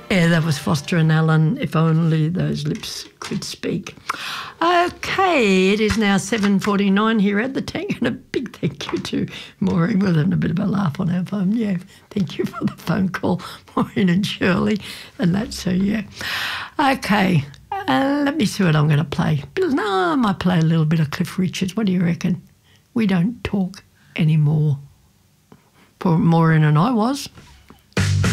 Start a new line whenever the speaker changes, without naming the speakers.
Yeah, that was Foster and Allen, If Only Those Lips Could Speak. Okay, it is now 7:49 here at the Tank, and a big thank you to Maureen. We're having a bit of a laugh on our phone. Yeah, thank you for the phone call, Maureen and Shirley, and that, so yeah. Okay, let me see what I'm going to play. No, I might play a little bit of Cliff Richards. What do you reckon? We Don't Talk Anymore. Poor Maureen and I was.